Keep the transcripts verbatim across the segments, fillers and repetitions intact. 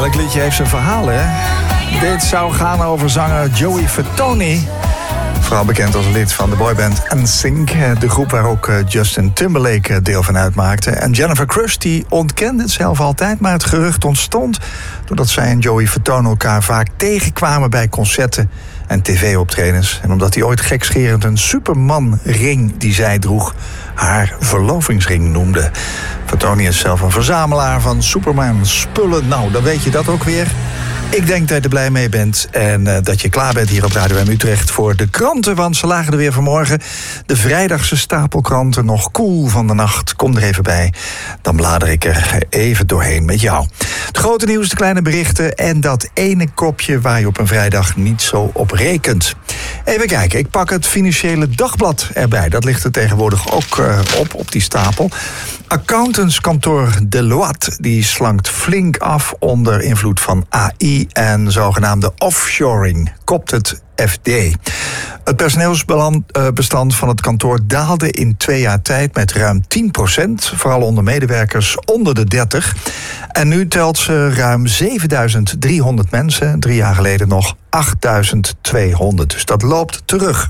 Elk liedje heeft zijn verhaal, hè? Dit zou gaan over zanger Joey Fatone. Vooral bekend als lid van de boyband N Sync, de groep waar ook Justin Timberlake deel van uitmaakte. En Jennifer Crush die ontkende het zelf altijd, maar het gerucht ontstond doordat zij en Joey Fatone elkaar vaak tegenkwamen bij concerten en tv-optredens. En omdat hij ooit gekscherend een Superman-ring die zij droeg haar verlovingsring noemde. Fatone is zelf een verzamelaar van Superman-spullen. Nou, dan weet je dat ook weer. Ik denk dat je er blij mee bent en uh, dat je klaar bent hier op Radio M Utrecht voor de kranten, want ze lagen er weer vanmorgen. De vrijdagse stapelkranten, nog koel van de nacht. Kom er even bij, dan blader ik er even doorheen met jou. Het grote nieuws, de kleine berichten en dat ene kopje waar je op een vrijdag niet zo op rekent. Even kijken, ik pak het Financiële Dagblad erbij. Dat ligt er tegenwoordig ook uh, op, op die stapel. Accountantskantoor Deloitte die slankt flink af onder invloed van A I en zogenaamde offshoring, kopt het F D. Het personeelsbestand van het kantoor daalde in twee jaar tijd met ruim tien procent, vooral onder medewerkers onder de dertig. En nu telt ze ruim zevenduizend driehonderd mensen, drie jaar geleden nog achtduizend tweehonderd. Dus dat loopt terug.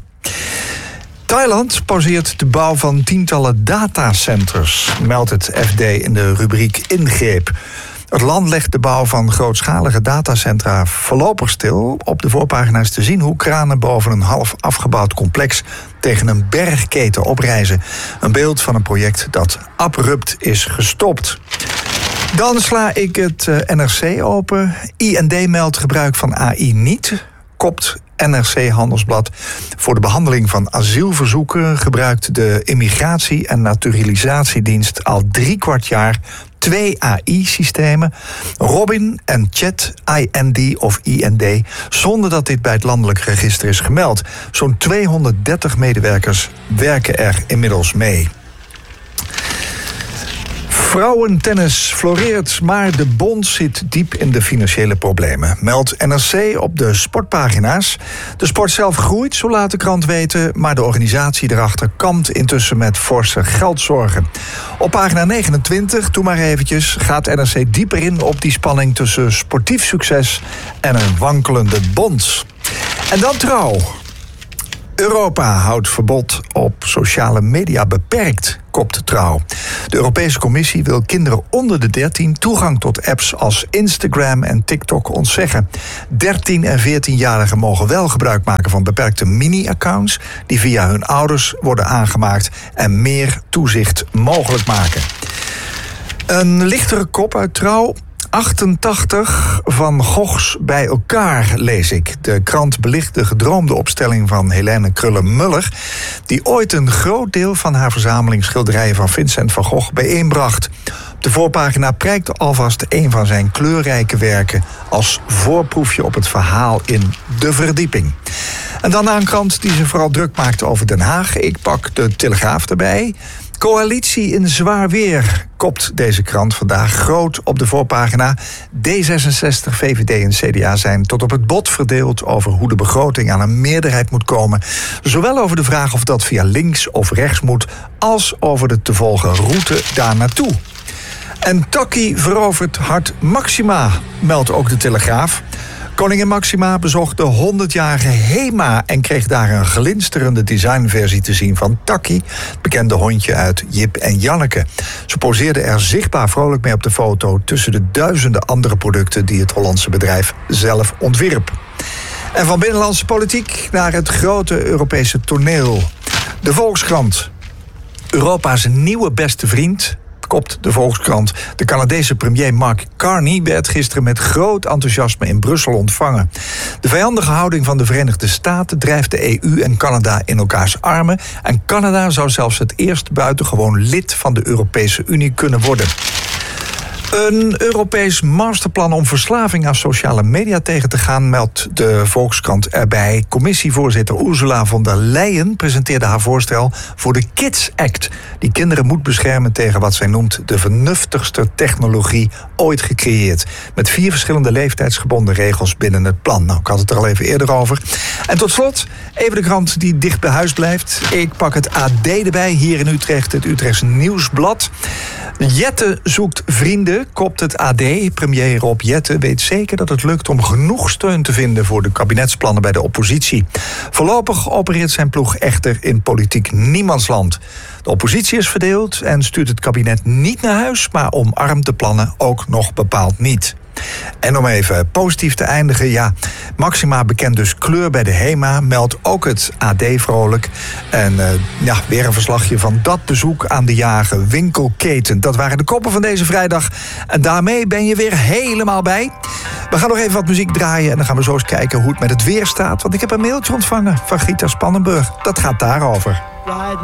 Thailand pauzeert de bouw van tientallen datacenters, meldt het F D in de rubriek Ingreep. Het land legt de bouw van grootschalige datacentra voorlopig stil. Op de voorpagina is te zien hoe kranen boven een half afgebouwd complex tegen een bergketen oprijzen. Een beeld van een project dat abrupt is gestopt. Dan sla ik het N R C open. I N D meldt gebruik van A I niet, kopt N R C Handelsblad. Voor de behandeling van asielverzoeken gebruikt de Immigratie- en Naturalisatiedienst al drie kwart jaar twee A I-systemen, Robin en Chat I N D of I N D, zonder dat dit bij het landelijk register is gemeld. Zo'n tweehonderddertig medewerkers werken er inmiddels mee. Vrouwentennis floreert, maar de bond zit diep in de financiële problemen, meldt N R C op de sportpagina's. De sport zelf groeit, zo laat de krant weten, maar de organisatie erachter kampt intussen met forse geldzorgen. Op pagina negenentwintig, doe maar eventjes, gaat N R C dieper in op die spanning tussen sportief succes en een wankelende bond. En dan Trouw. Europa houdt verbod op sociale media beperkt, kopt Trouw. De Europese Commissie wil kinderen onder de dertien toegang tot apps als Instagram en TikTok ontzeggen. dertien- en veertienjarigen mogen wel gebruik maken van beperkte mini-accounts die via hun ouders worden aangemaakt en meer toezicht mogelijk maken. Een lichtere kop uit Trouw. achtentachtig Van Goghs bij elkaar, lees ik. De krant belicht de gedroomde opstelling van Helene Kröller-Müller, die ooit een groot deel van haar verzameling schilderijen van Vincent van Gogh bijeenbracht. Op de voorpagina prijkt alvast een van zijn kleurrijke werken als voorproefje op het verhaal in De Verdieping. En dan naar een krant die zich vooral druk maakte over Den Haag. Ik pak de Telegraaf erbij. Coalitie in zwaar weer, kopt deze krant vandaag groot op de voorpagina. D zesenzestig, V V D en C D A zijn tot op het bot verdeeld over hoe de begroting aan een meerderheid moet komen. Zowel over de vraag of dat via links of rechts moet, als over de te volgen route daar naartoe. En Takkie verovert hart Maxima, meldt ook de Telegraaf. Koningin Maxima bezocht de honderdjarige Hema en kreeg daar een glinsterende designversie te zien van Takkie, het bekende hondje uit Jip en Janneke. Ze poseerde er zichtbaar vrolijk mee op de foto tussen de duizenden andere producten die het Hollandse bedrijf zelf ontwierp. En van binnenlandse politiek naar het grote Europese toneel. De Volkskrant. Europa's nieuwe beste vriend, kopt de Volkskrant. De Canadese premier Mark Carney werd gisteren met groot enthousiasme in Brussel ontvangen. De vijandige houding van de Verenigde Staten drijft de E U en Canada in elkaars armen. En Canada zou zelfs het eerst buitengewoon lid van de Europese Unie kunnen worden. Een Europees masterplan om verslaving aan sociale media tegen te gaan, meldt de Volkskrant erbij. Commissievoorzitter Ursula von der Leyen presenteerde haar voorstel voor de Kids Act, die kinderen moet beschermen tegen wat zij noemt de vernuftigste technologie ooit gecreëerd. Met vier verschillende leeftijdsgebonden regels binnen het plan. Nou, ik had het er al even eerder over. En tot slot, even de krant die dicht bij huis blijft. Ik pak het A D erbij, hier in Utrecht, het Utrechtse Nieuwsblad. Jette zoekt vrienden. Jette kopt het A D. Premier Rob Jetten weet zeker dat het lukt om genoeg steun te vinden voor de kabinetsplannen bij de oppositie. Voorlopig opereert zijn ploeg echter in politiek niemandsland. De oppositie is verdeeld en stuurt het kabinet niet naar huis, maar omarmt de plannen ook nog bepaald niet. En om even positief te eindigen, ja, Maxima bekent dus kleur bij de HEMA, meldt ook het A D vrolijk. En uh, ja, weer een verslagje van dat bezoek aan de jager winkelketen. Dat waren de koppen van deze vrijdag. En daarmee ben je weer helemaal bij. We gaan nog even wat muziek draaien en dan gaan we zo eens kijken hoe het met het weer staat. Want ik heb een mailtje ontvangen van Gita Spannenburg. Dat gaat daarover.